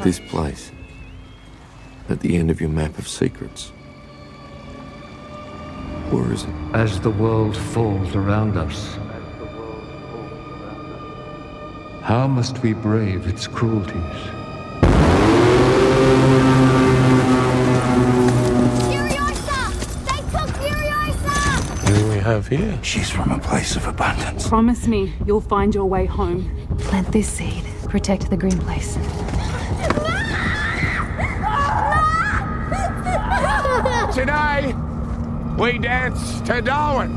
This place, at the end of your map of secrets. Where is it? As the world falls around us, how must we brave its cruelties? Furiosa! They took Furiosa! Who do we have here? She's from a place of abundance. Promise me you'll find your way home. Plant this seed. Protect the green place. Today, we dance to Darwin.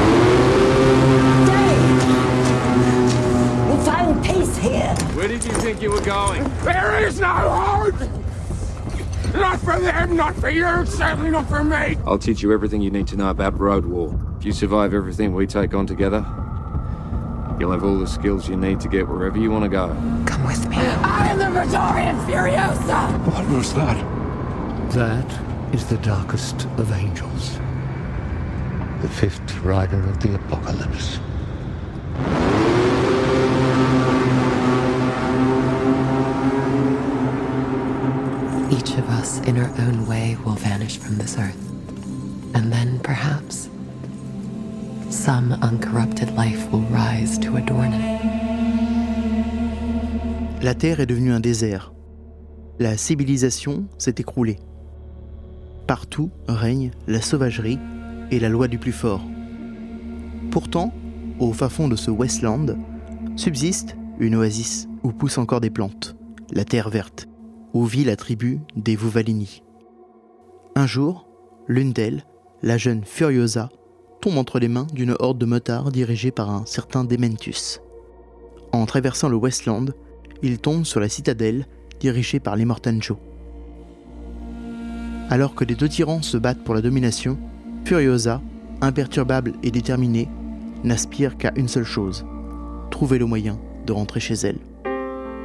We'll find peace here. Where did you think you were going? There is no hope! Not for them, not for you, certainly not for me. I'll teach you everything you need to know about road war. If you survive everything we take on together, you'll have all the skills you need to get wherever you want to go. Come with me. I am the Praetorian Furiosa! What was that? That is the darkest of angels, the fifth rider of the apocalypse. Each of us, in our own way, will vanish from this earth. And then, perhaps, some uncorrupted life will rise to adorn it. La Terre est devenue un désert. La civilisation s'est écroulée. Partout règne la sauvagerie et la loi du plus fort. Pourtant, au fin fond de ce Wasteland, subsiste une oasis où poussent encore des plantes, la terre verte, où vit la tribu des Vuvalini. Un jour, l'une d'elles, la jeune Furiosa, tombe entre les mains d'une horde de motards dirigée par un certain Dementus. En traversant le Wasteland, il tombe sur la citadelle dirigée par les Mortanjo. Alors que les deux tyrans se battent pour la domination, Furiosa, imperturbable et déterminée, n'aspire qu'à une seule chose, trouver le moyen de rentrer chez elle.